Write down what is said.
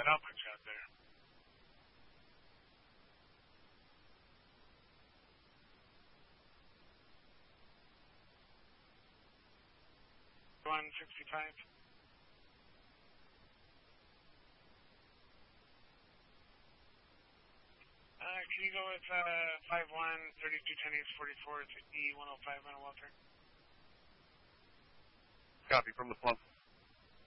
out much out there. $165. Can you go with 51 3210 East 44 to E105 on Walter? Copy from the plump.